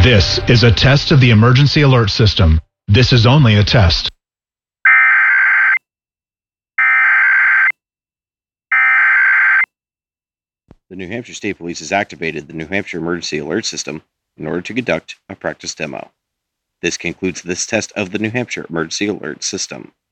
This is a test of the emergency alert system. This is only a test. The New Hampshire State Police has activated the New Hampshire Emergency Alert System in order to conduct a practice demo. This concludes this test of the New Hampshire Emergency Alert System.